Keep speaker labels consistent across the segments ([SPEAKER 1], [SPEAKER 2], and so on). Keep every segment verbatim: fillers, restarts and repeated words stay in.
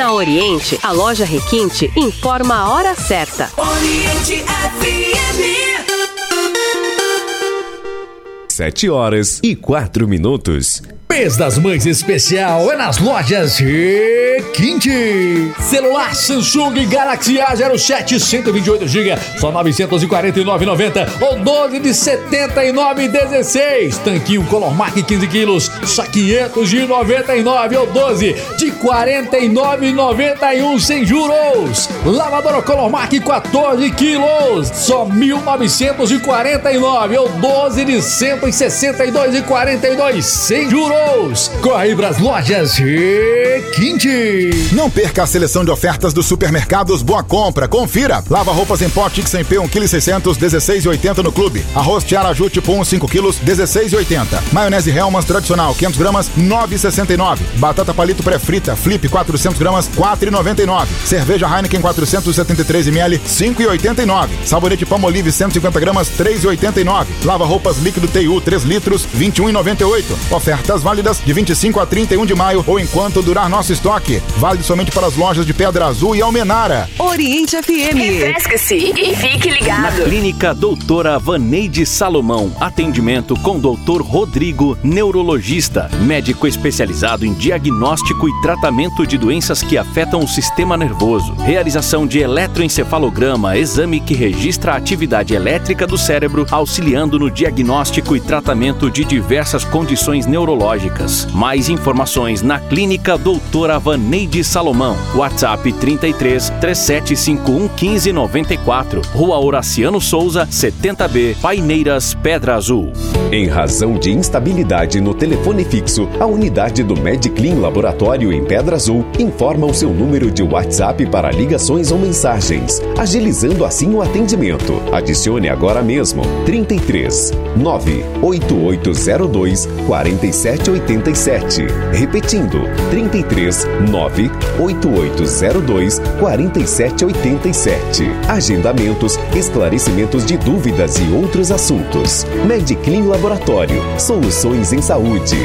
[SPEAKER 1] Na Oriente, a loja Requinte informa a hora certa.
[SPEAKER 2] Oriente F M.
[SPEAKER 3] Sete horas e quatro minutos.
[SPEAKER 4] Mês das Mães especial é nas lojas Requinte. Celular Samsung Galaxy A zero sete cento e vinte e oito gigabytes, só novecentos e quarenta e nove reais e noventa centavos ou doze de setenta e nove reais e dezesseis centavos. Tanquinho Colormac quinze quilos, só quinhentos e noventa e nove reais ou doze de quarenta e nove reais e noventa e um centavos sem juros. Lavadora Colormac quatorze quilos, só mil novecentos e quarenta e nove reais ou doze de cento e sessenta e dois reais e quarenta e dois centavos sem juros. Corre para as lojas Requinte.
[SPEAKER 5] Não perca a seleção de ofertas dos supermercados Boa Compra. Confira. Lava roupas em pó Tix em P um quilo e seiscentos, dezesseis reais e oitenta centavos no clube. Arroz Tiaraju tipo um, cinco quilos, dezesseis reais e oitenta centavos. Maionese Hellmann's tradicional, quinhentos gramas, nove reais e sessenta e nove centavos. Batata palito pré-frita, Flip, quatrocentos gramas, quatro reais e noventa e nove centavos. Cerveja Heineken quatrocentos e setenta e três mililitros, cinco reais e oitenta e nove centavos. Sabonete Palmolive cento e cinquenta gramas, três reais e oitenta e nove centavos. Lava roupas líquido T U três litros, vinte e um reais e noventa e oito centavos. Ofertas válidas de vinte e cinco a trinta e um de maio ou enquanto durar nosso estoque. Válido somente para as lojas de Pedra Azul e Almenara.
[SPEAKER 1] Oriente F M.
[SPEAKER 6] Refresque-se e fique ligado.
[SPEAKER 7] Na Clínica Doutora Vaneide Salomão, atendimento com doutor Rodrigo, neurologista, médico especializado em diagnóstico e tratamento de doenças que afetam o sistema nervoso. Realização de eletroencefalograma, exame que registra a atividade elétrica do cérebro, auxiliando no diagnóstico e tratamento de diversas condições neurológicas. Mais informações na Clínica Doutora Vaneide Salomão. WhatsApp trinta e três, três sete cinco um, um cinco nove quatro. Rua Horaciano Souza, setenta B, Paineiras, Pedra Azul.
[SPEAKER 3] Em razão de instabilidade no telefone fixo, a unidade do Mediclean Laboratório em Pedra Azul informa o seu número de WhatsApp para ligações ou mensagens, agilizando assim o atendimento. Adicione agora mesmo trinta e três, nove oito oito zero dois, quatro sete oito sete. Repetindo, trinta e três, nove oito oito zero dois, quatro sete oito sete. Agendamentos, esclarecimentos de dúvidas e outros assuntos. Mediclean Laboratório. Soluções em saúde.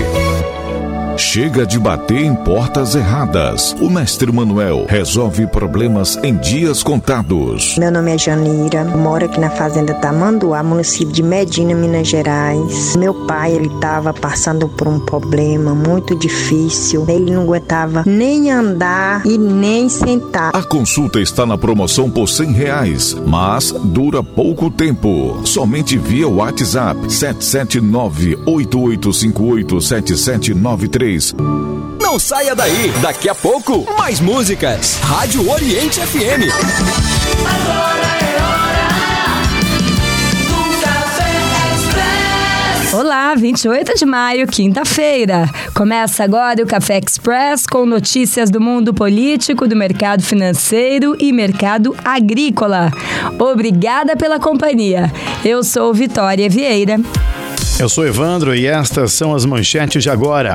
[SPEAKER 8] Chega de bater em portas erradas. O Mestre Manuel resolve problemas em dias contados.
[SPEAKER 9] Meu nome é Janira, moro aqui na fazenda Tamanduá, município de Medina, Minas Gerais. Meu pai, ele estava passando por um problema muito difícil. Ele não aguentava nem andar e nem sentar.
[SPEAKER 8] A consulta está na promoção por cem reais, mas dura pouco tempo. Somente via WhatsApp sete sete nove, oito oito cinco oito, sete sete nove três.
[SPEAKER 10] Não saia daí, daqui a pouco, mais músicas. Rádio Oriente F M.
[SPEAKER 2] Agora é hora do Café Express.
[SPEAKER 11] Olá, vinte e oito de maio, quinta-feira. Começa agora o Café Express com notícias do mundo político, do mercado financeiro e mercado agrícola. Obrigada pela companhia. Eu sou Vitória Vieira.
[SPEAKER 12] Eu sou Evandro e estas são as manchetes de agora.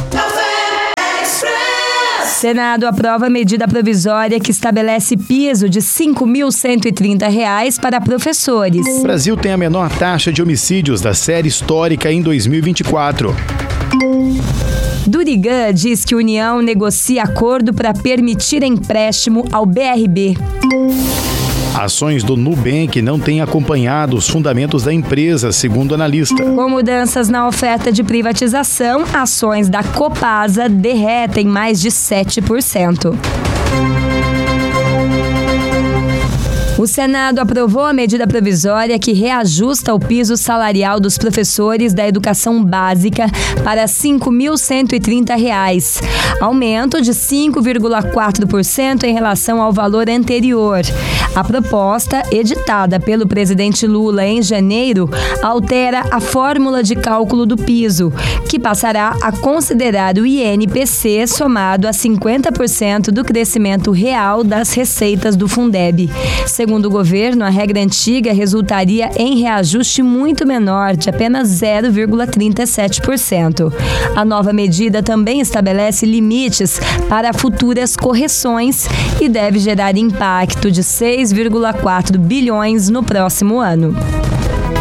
[SPEAKER 11] Senado aprova medida provisória que estabelece piso de cinco mil cento e trinta reais para professores.
[SPEAKER 12] O Brasil tem a menor taxa de homicídios da série histórica em dois mil e vinte e quatro.
[SPEAKER 11] Durigan diz que a União negocia acordo para permitir empréstimo ao B R B.
[SPEAKER 12] Ações do Nubank não têm acompanhado os fundamentos da empresa, segundo analista.
[SPEAKER 11] Com mudanças na oferta de privatização, ações da Copasa derretem mais de sete por cento. O Senado aprovou a medida provisória que reajusta o piso salarial dos professores da educação básica para cinco mil cento e trinta reais, aumento de cinco vírgula quatro por cento em relação ao valor anterior. A proposta, editada pelo presidente Lula em janeiro, altera a fórmula de cálculo do piso, que passará a considerar o I N P C somado a cinquenta por cento do crescimento real das receitas do Fundeb. Segundo o governo, a regra antiga resultaria em reajuste muito menor, de apenas zero vírgula trinta e sete por cento. A nova medida também estabelece limites para futuras correções e deve gerar impacto de seis vírgula quatro bilhões no próximo ano.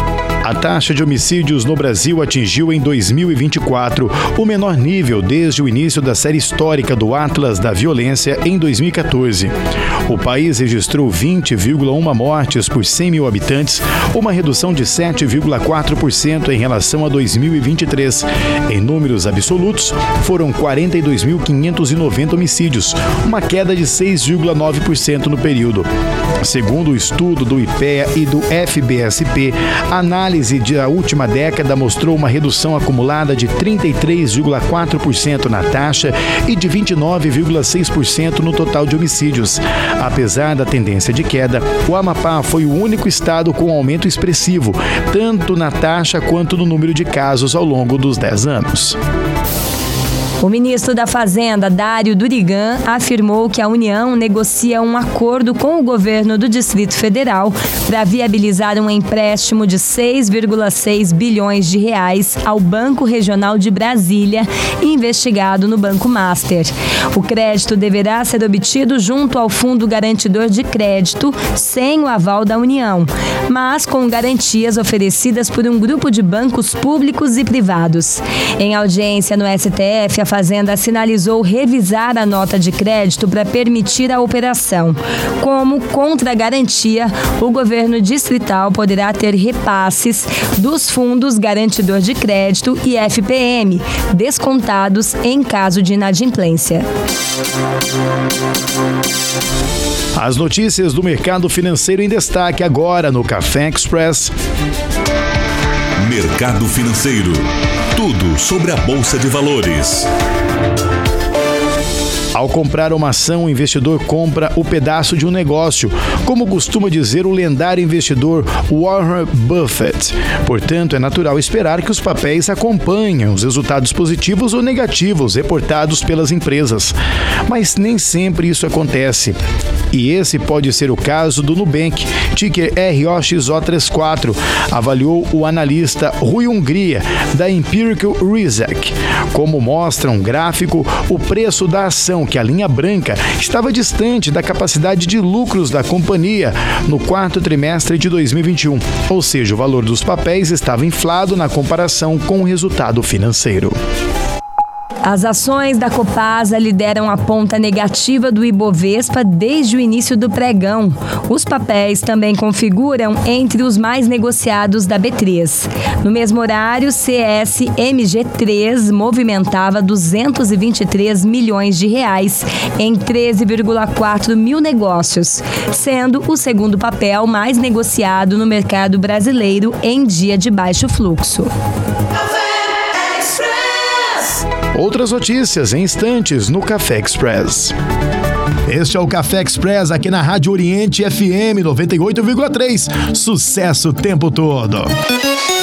[SPEAKER 12] A taxa de homicídios no Brasil atingiu em dois mil e vinte e quatro o menor nível desde o início da série histórica do Atlas da Violência em dois mil e quatorze. O país registrou vinte vírgula uma mortes por cem mil habitantes, uma redução de sete vírgula quatro por cento em relação a dois mil e vinte e três. Em números absolutos, foram quarenta e dois mil quinhentos e noventa homicídios, uma queda de seis vírgula nove por cento no período. Segundo o estudo do I P E A e do F B S P, a análise da última década mostrou uma redução acumulada de trinta e três vírgula quatro por cento na taxa e de vinte e nove vírgula seis por cento no total de homicídios. Apesar da tendência de queda, o Amapá foi o único estado com aumento expressivo, tanto na taxa quanto no número de casos ao longo dos dez anos.
[SPEAKER 11] O ministro da Fazenda, Dário Durigan, afirmou que a União negocia um acordo com o governo do Distrito Federal para viabilizar um empréstimo de seis vírgula seis bilhões de reais ao Banco Regional de Brasília, investigado no Banco Master. O crédito deverá ser obtido junto ao Fundo Garantidor de Crédito, sem o aval da União, mas com garantias oferecidas por um grupo de bancos públicos e privados. Em audiência no S T F, a Fazenda sinalizou revisar a nota de crédito para permitir a operação. Como contragarantia, o governo distrital poderá ter repasses dos fundos Garantidor de Crédito e F P M, descontados em caso de inadimplência.
[SPEAKER 12] As notícias do mercado financeiro em destaque agora no Café Express.
[SPEAKER 13] Mercado financeiro. Tudo sobre a Bolsa de Valores.
[SPEAKER 12] Ao comprar uma ação, o investidor compra o pedaço de um negócio, como costuma dizer o lendário investidor Warren Buffett. Portanto, é natural esperar que os papéis acompanhem os resultados positivos ou negativos reportados pelas empresas. Mas nem sempre isso acontece. E esse pode ser o caso do Nubank, ticker R O X O trinta e quatro, avaliou o analista Rui Hungria, da Empirical Research. Como mostra um gráfico, o preço da ação, que a linha branca, estava distante da capacidade de lucros da companhia no quarto trimestre de dois mil e vinte e um, ou seja, o valor dos papéis estava inflado na comparação com o resultado financeiro.
[SPEAKER 11] As ações da Copasa lideram a ponta negativa do Ibovespa desde o início do pregão. Os papéis também configuram entre os mais negociados da B três. No mesmo horário, C S M G três movimentava duzentos e vinte e três milhões de reais em treze vírgula quatro mil negócios, sendo o segundo papel mais negociado no mercado brasileiro em dia de baixo fluxo.
[SPEAKER 12] Outras notícias em instantes no Café Express. Este é o Café Express aqui na Rádio Oriente F M noventa e oito vírgula três. Sucesso o tempo todo.